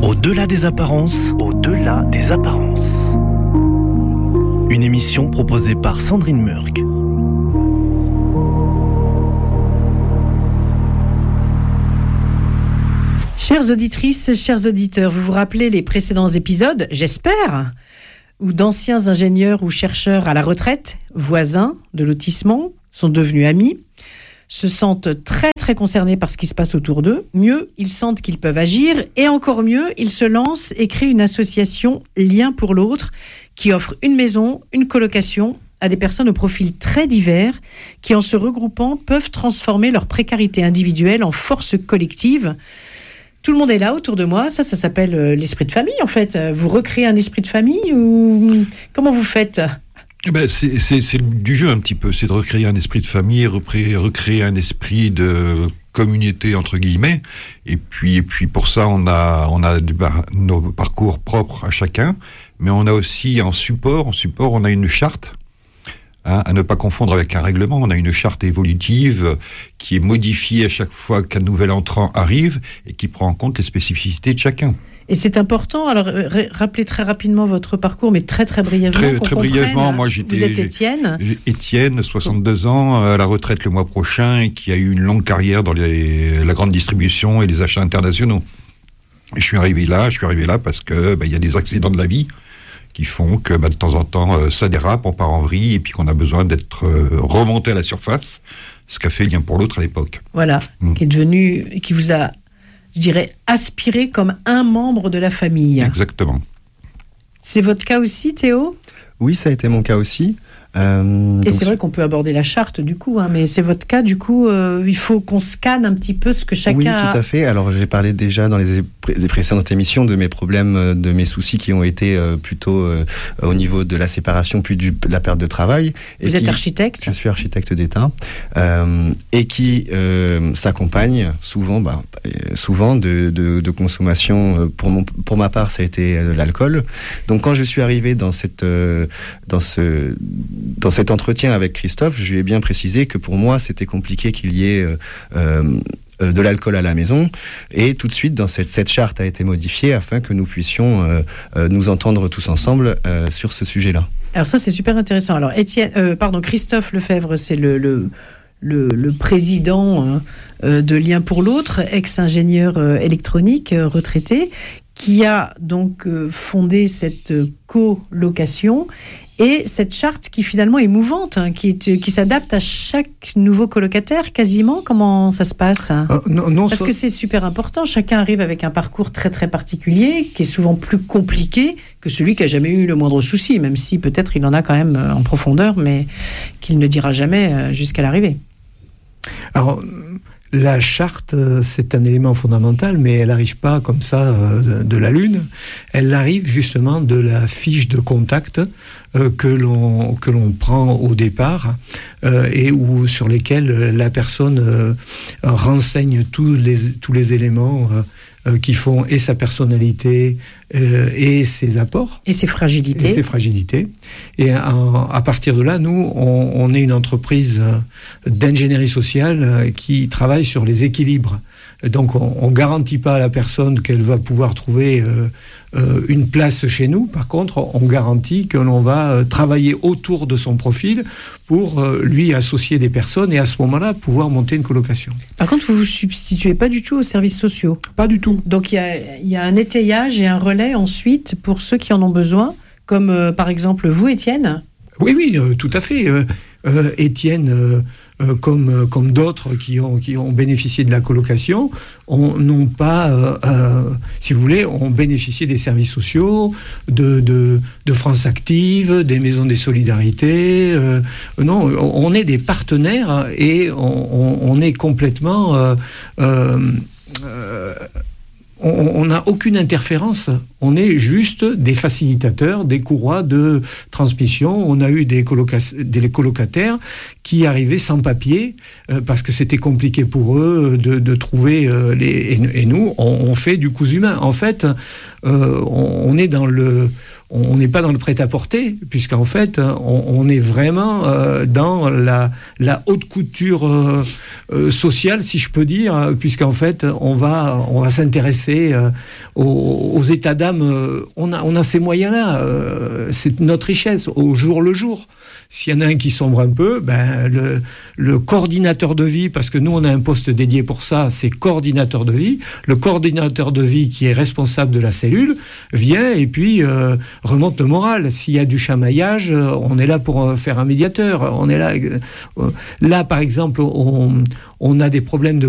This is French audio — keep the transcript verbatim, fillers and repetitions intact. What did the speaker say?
Au-delà des apparences. Au-delà des apparences. Une émission proposée par Sandrine Murk. Chères auditrices, chers auditeurs, vous vous rappelez les précédents épisodes, j'espère, où d'anciens ingénieurs ou chercheurs à la retraite, voisins de lotissement, sont devenus amis, se sentent très très concernés par ce qui se passe autour d'eux. Mieux, ils sentent qu'ils peuvent agir et encore mieux, ils se lancent et créent une association Lien pour l'autre qui offre une maison, une colocation à des personnes au profil très divers qui, en se regroupant, peuvent transformer leur précarité individuelle en force collective. Tout le monde est là autour de moi, ça, ça s'appelle euh, l'esprit de famille en fait. Vous recréez un esprit de famille ou comment vous faites ? Eh ben, c'est, c'est, c'est du jeu un petit peu, c'est de recréer un esprit de famille, recréer, recréer un esprit de communauté entre guillemets, et puis, et puis pour ça on a, on a du, bah, nos parcours propres à chacun, mais on a aussi en support, en support on a une charte, hein, à ne pas confondre avec un règlement, on a une charte évolutive qui est modifiée à chaque fois qu'un nouvel entrant arrive et qui prend en compte les spécificités de chacun. Et c'est important, alors r- rappelez très rapidement votre parcours, mais très très brièvement. Très, très brièvement, moi j'étais... Vous êtes Étienne Étienne, soixante-deux ans, à la retraite le mois prochain, et qui a eu une longue carrière dans les, la grande distribution et les achats internationaux. Et je suis arrivé là, je suis arrivé là parce que bah, y a des accidents de la vie qui font que bah, de temps en temps euh, ça dérape, on part en vrille, et puis qu'on a besoin d'être euh, remonté à la surface, ce qu'a fait Lien pour l'autre à l'époque. Voilà, mmh. qui est devenu, qui vous a... je dirais, aspirer comme un membre de la famille. Exactement. C'est votre cas aussi, Théo ? Oui, ça a été mon cas aussi. Euh, Et c'est vrai qu'on peut aborder la charte du coup, hein, mais c'est votre cas du coup, euh, il faut qu'on scanne un petit peu ce que chacun oui, a. Oui, tout à fait. Alors j'ai parlé déjà dans les, pré- les précédentes émissions de mes problèmes, de mes soucis qui ont été euh, plutôt euh, au niveau de la séparation puis de la perte de travail. Et Vous êtes qui, architecte ? Je suis architecte d'État euh, et qui euh, s'accompagne souvent, bah, souvent de, de, de consommation. Pour, mon, pour ma part, ça a été de l'alcool. Donc quand je suis arrivé dans cette, euh, dans ce Dans cet entretien avec Christophe, je lui ai bien précisé que pour moi, c'était compliqué qu'il y ait euh, de l'alcool à la maison. Et tout de suite, dans cette, cette charte a été modifiée afin que nous puissions euh, euh, nous entendre tous ensemble euh, sur ce sujet-là. Alors ça, c'est super intéressant. Alors, Étienne, euh, pardon, Christophe Lefebvre, c'est le... le... Le, le président euh, de Lien pour l'autre, ex-ingénieur euh, électronique euh, retraité, qui a donc euh, fondé cette euh, colocation et cette charte qui finalement est mouvante, hein, qui, est, qui s'adapte à chaque nouveau colocataire quasiment. Comment ça se passe hein euh, non, non, Parce ça... que c'est super important. Chacun arrive avec un parcours très très particulier, qui est souvent plus compliqué que celui qui a jamais eu le moindre souci, même si peut-être il en a quand même euh, en profondeur, mais qu'il ne dira jamais euh, jusqu'à l'arrivée. Alors, la charte, c'est un élément fondamental, mais elle n'arrive pas comme ça euh, de, de la Lune. Elle arrive justement de la fiche de contact euh, que l'on que l'on prend au départ euh, et où sur lesquels la personne euh, renseigne tous les tous les éléments euh, euh, qui font et sa personnalité euh, et ses apports et ses fragilités. Et ses fragilités. Et en, à partir de là, nous, on, on est une entreprise d'ingénierie sociale qui travaille sur les équilibres. Donc, on ne garantit pas à la personne qu'elle va pouvoir trouver euh, euh, une place chez nous. Par contre, on garantit que l'on va travailler autour de son profil pour euh, lui associer des personnes et à ce moment-là, pouvoir monter une colocation. Par contre, vous ne vous substituez pas du tout aux services sociaux ? Pas du tout. Donc, il y a, y a un étayage et un relais ensuite pour ceux qui en ont besoin, comme euh, par exemple vous, Étienne ? Oui, oui, euh, tout à fait. Euh, euh, Étienne... Euh, Euh, comme, euh, comme d'autres qui ont, qui ont bénéficié de la colocation, on, n'ont pas, euh, euh, si vous voulez, ont bénéficié des services sociaux, de, de, de France Active, des maisons des solidarités. Euh, non, on est des partenaires et on, on est complètement... Euh, euh, euh, on n'a aucune interférence, on est juste des facilitateurs, des courroies de transmission. On a eu des, coloca- des colocataires qui arrivaient sans papier euh, parce que c'était compliqué pour eux de, de trouver euh, les... Et, et nous, on, on fait du cousu humain. En fait, euh, on, on est dans le... on n'est pas dans le prêt-à-porter, puisqu'en fait, on, on est vraiment euh, dans la, la haute couture euh, euh, sociale, si je peux dire, puisqu'en fait, on va, on va s'intéresser euh, aux, aux états d'âme. Euh, on a, on a ces moyens-là. Euh, c'est notre richesse, au jour le jour. S'il y en a un qui sombre un peu, ben le, le coordinateur de vie, parce que nous on a un poste dédié pour ça, c'est coordinateur de vie. Le coordinateur de vie qui est responsable de la cellule vient et puis euh, remonte le moral. S'il y a du chamaillage, euh, on est là pour euh, faire un médiateur. On est là. Euh, là par exemple, on, on a des problèmes de